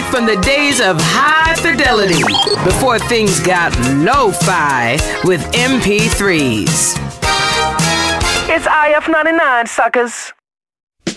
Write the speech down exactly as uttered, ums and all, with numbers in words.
back from the days of high fidelity before things got lo-fi with M P threes. It's I F ninety-nine, suckers.